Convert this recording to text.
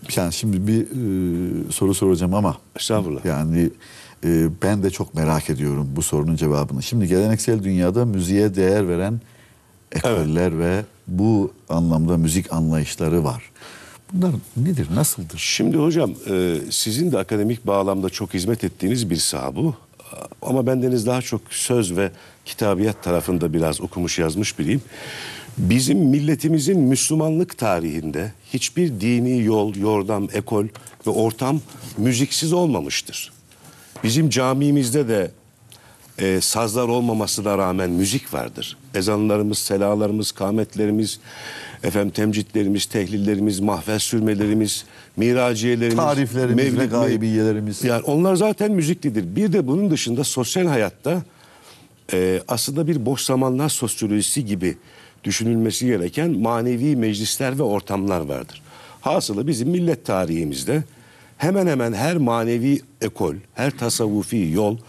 Yani şimdi bir soru soracağım ama Estağfurullah. yani ben de çok merak ediyorum bu sorunun cevabını. Şimdi geleneksel dünyada müziğe değer veren ekoller ve bu anlamda müzik anlayışları var. Bunlar nedir, nasıldır? Şimdi hocam sizin de akademik bağlamda çok hizmet ettiğiniz bir saha bu. Ama bendeniz daha çok söz ve kitabiyat tarafında biraz okumuş yazmış biriyim. Bizim milletimizin Müslümanlık tarihinde hiçbir dini yol, yordam, ekol ve ortam müziksiz olmamıştır. Bizim camimizde de sazlar olmamasına rağmen müzik vardır. Ezanlarımız, selalarımız, kâmetlerimiz, temcitlerimiz, tehlillerimiz, mahvel sürmelerimiz, miraciyelerimiz, Tariflerimiz ve gaybiyelerimiz. Yani onlar zaten müziklidir. Bir de bunun dışında sosyal hayatta aslında bir boş zamanlar sosyolojisi gibi düşünülmesi gereken manevi meclisler ve ortamlar vardır. Hasılı bizim millet tarihimizde hemen hemen her manevi ekol, her tasavvufi yol